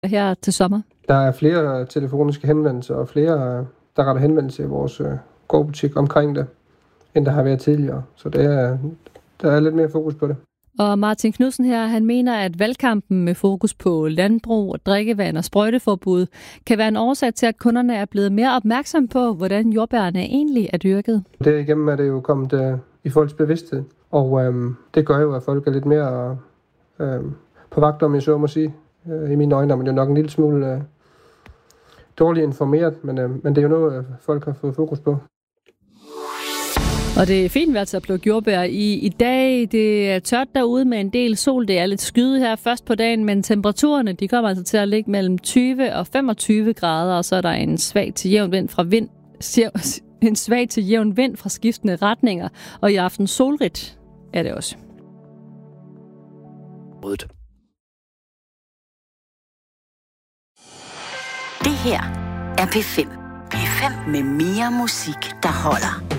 her til sommer? Der er flere telefoniske henvendelser og flere, der retter henvendelse i vores gårdbutik omkring det, end der har været tidligere. Så der er lidt mere fokus på det. Og Martin Knudsen her, han mener, at valgkampen med fokus på landbrug, drikkevand og sprøjteforbud kan være en årsag til, at kunderne er blevet mere opmærksomme på, hvordan jordbærne egentlig er dyrket. Derigennem er det jo kommet i folks bevidsthed, og det gør jo, at folk er lidt mere på vagt, om jeg så må sige. I mine øjne er man jo nok en lille smule dårligt informeret, men det er jo noget, folk har fået fokus på. Og det er fint vejr til at plukke jordbær i dag. Det er tørt derude med en del sol. Det er lidt skyet her først på dagen, men temperaturerne de kommer altså til at ligge mellem 20 og 25 grader, og så er der en svag til jævn vind fra skiftende retninger, og i aften solrigt er det også. Det her er P5. P5 med mere musik, der holder.